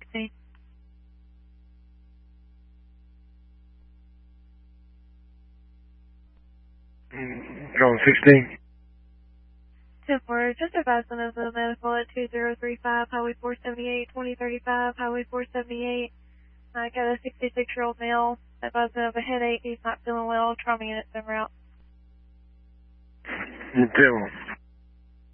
16. Calling 16. 10-4, just advisement of the medical at 2035, Highway 478, 2035, Highway 478. I got a 66-year-old male, advisement of a headache, he's not feeling well, trauma unit's en route. You tell him.